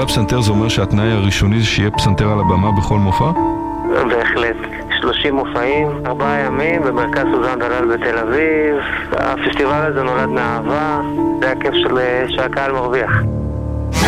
פסנתר זה אומר שהתנאי הראשוני זה שיהיה פסנתר על הבמה בכל מופע? בהחלט. 30 מופעים, 4 ימים במרכז סוזן דלל בתל אביב. הפסטיבל הזה נולד מאהבה, זה הכיף שהקהל מרוויח.